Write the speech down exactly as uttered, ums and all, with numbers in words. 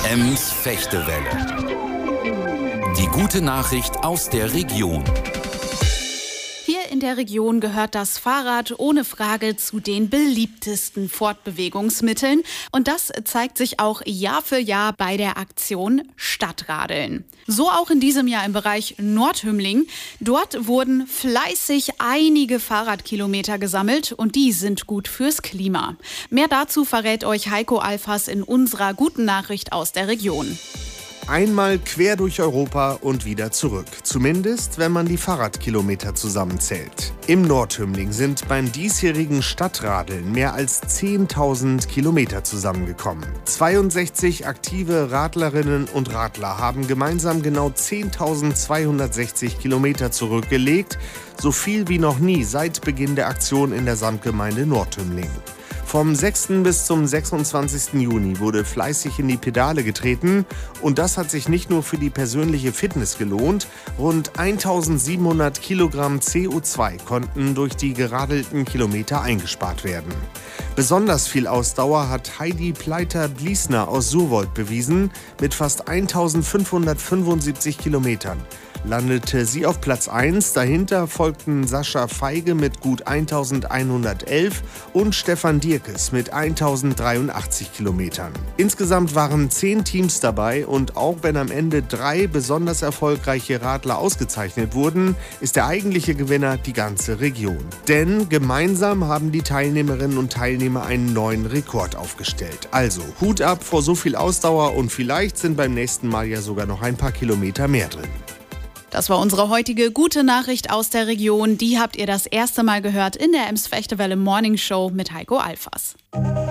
Ems-Fechtewelle. Die gute Nachricht aus der Region. Hier in der Region gehört das Fahrrad ohne Frage zu den beliebtesten Fortbewegungsmitteln. Und das zeigt sich auch Jahr für Jahr bei der Aktion Stadtradeln. So auch in diesem Jahr im Bereich Nordhümmling. Dort wurden fleißig einige Fahrradkilometer gesammelt und die sind gut fürs Klima. Mehr dazu verrät euch Heiko Alfas in unserer guten Nachricht aus der Region. Einmal quer durch Europa und wieder zurück. Zumindest, wenn man die Fahrradkilometer zusammenzählt. Im Nordhümmling sind beim diesjährigen Stadtradeln mehr als zehntausend Kilometer zusammengekommen. zweiundsechzig aktive Radlerinnen und Radler haben gemeinsam genau zehntausendzweihundertsechzig Kilometer zurückgelegt. So viel wie noch nie seit Beginn der Aktion in der Samtgemeinde Nordhümmling. Vom sechsten bis zum sechsundzwanzigsten Juni wurde fleißig in die Pedale getreten und das hat sich nicht nur für die persönliche Fitness gelohnt. Rund eintausendsiebenhundert Kilogramm C O zwei konnten durch die geradelten Kilometer eingespart werden. Besonders viel Ausdauer hat Heidi Pleiter-Bliesner aus Surwold bewiesen. Mit fast eintausendfünfhundertfünfundsiebzig Kilometern landete sie auf Platz eins. Dahinter folgten Sascha Feige mit gut eintausendeinhundertelf und Stefan Dierkes mit eintausenddreiundachtzig Kilometern. Insgesamt waren zehn Teams dabei und auch wenn am Ende drei besonders erfolgreiche Radler ausgezeichnet wurden, ist der eigentliche Gewinner die ganze Region. Denn gemeinsam haben die Teilnehmerinnen und Teilnehmer einen neuen Rekord aufgestellt. Also Hut ab vor so viel Ausdauer und vielleicht sind beim nächsten Mal ja sogar noch ein paar Kilometer mehr drin. Das war unsere heutige gute Nachricht aus der Region. Die habt ihr das erste Mal gehört in der Ems-Fechtewelle Morning Show mit Heiko Alfas.